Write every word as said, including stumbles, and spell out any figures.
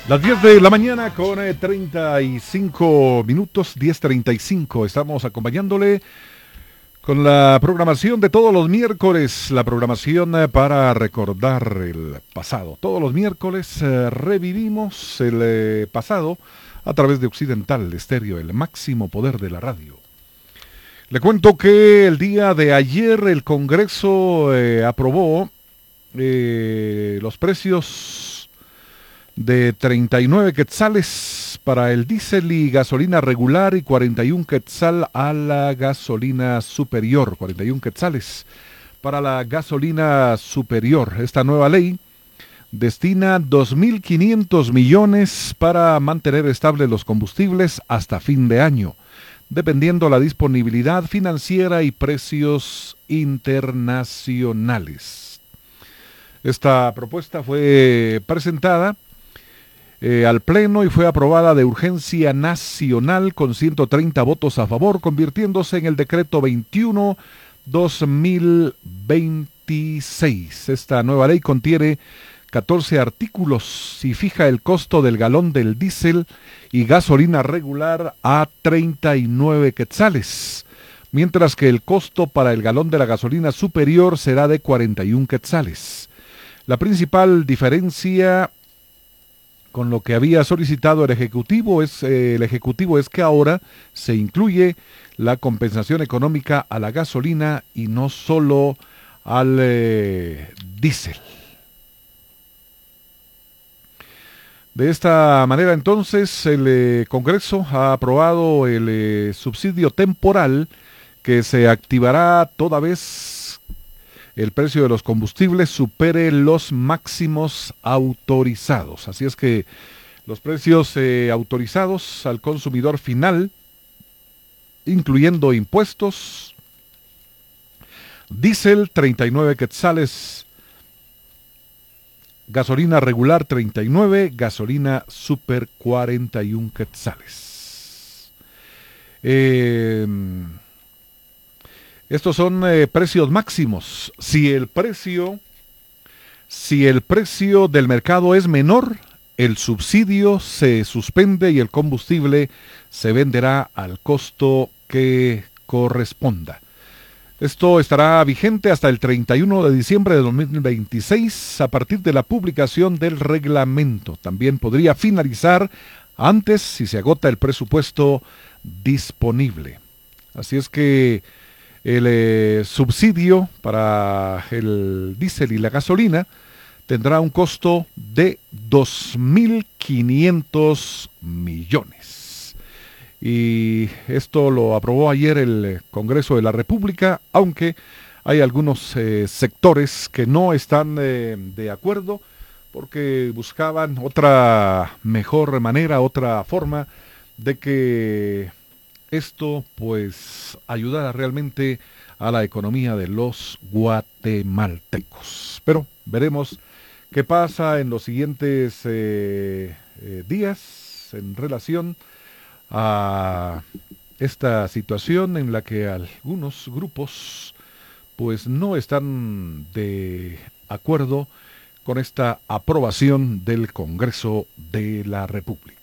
Las diez de la mañana con eh, treinta y cinco minutos, diez treinta y cinco. Estamos acompañándole con la programación de todos los miércoles, la programación eh, para recordar el pasado. Todos los miércoles eh, revivimos el eh, pasado a través de Occidental Estéreo, el máximo poder de la radio. Le cuento que el día de ayer el Congreso eh, aprobó eh, los precios de treinta y nueve quetzales para el diésel y gasolina regular y cuarenta y uno quetzal a la gasolina superior, cuarenta y uno quetzales para la gasolina superior. Esta nueva ley destina dos mil quinientos millones para mantener estables los combustibles hasta fin de año, dependiendo la disponibilidad financiera y precios internacionales. Esta propuesta fue presentada Eh, al Pleno y fue aprobada de urgencia nacional con ciento treinta votos a favor, convirtiéndose en el decreto veintiuno dos mil veintiséis. Esta nueva ley contiene catorce artículos y fija el costo del galón del diésel y gasolina regular a treinta y nueve quetzales, mientras que el costo para el galón de la gasolina superior será de cuarenta y uno quetzales. La principal diferencia con lo que había solicitado el Ejecutivo es, eh, el Ejecutivo es que ahora se incluye la compensación económica a la gasolina y no solo al eh, diésel. De esta manera, entonces, el eh, Congreso ha aprobado el eh, subsidio temporal que se activará toda vez el precio de los combustibles supere los máximos autorizados. Así es que los precios eh, autorizados al consumidor final, incluyendo impuestos: diésel treinta y nueve quetzales, gasolina regular treinta y nueve, gasolina super cuarenta y uno quetzales. Eh... Estos son eh, precios máximos. Si el precio, si el precio del mercado es menor, el subsidio se suspende y el combustible se venderá al costo que corresponda. Esto estará vigente hasta el treinta y uno de diciembre de dos mil veintiséis a partir de la publicación del reglamento. También podría finalizar antes si se agota el presupuesto disponible. Así es que el eh, subsidio para el diésel y la gasolina tendrá un costo de dos mil quinientos millones. Y esto lo aprobó ayer el Congreso de la República, aunque hay algunos eh, sectores que no están eh, de acuerdo porque buscaban otra mejor manera, otra forma de que esto pues ayudará realmente a la economía de los guatemaltecos. Pero veremos qué pasa en los siguientes eh, eh, días en relación a esta situación en la que algunos grupos pues no están de acuerdo con esta aprobación del Congreso de la República.